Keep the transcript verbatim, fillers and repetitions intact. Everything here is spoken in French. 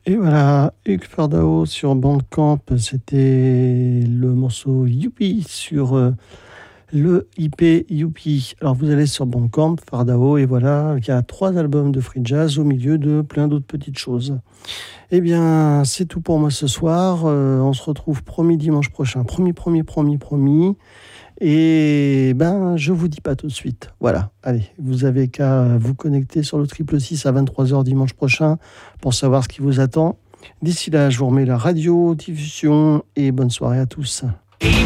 Et voilà, Hugues Fardao sur Bandcamp, c'était le morceau Youpi sur euh, le I P Youpi. Alors vous allez sur Bandcamp, Fardao, et voilà, il y a trois albums de free jazz au milieu de plein d'autres petites choses. Eh bien, c'est tout pour moi ce soir. Euh, on se retrouve promis dimanche prochain. Promis, promis, promis, promis. Et ben, je vous dis pas tout de suite. Voilà, allez, vous avez qu'à vous connecter sur le triple six à vingt-trois heures dimanche prochain pour savoir ce qui vous attend. D'ici là, je vous remets la radio, diffusion et bonne soirée à tous.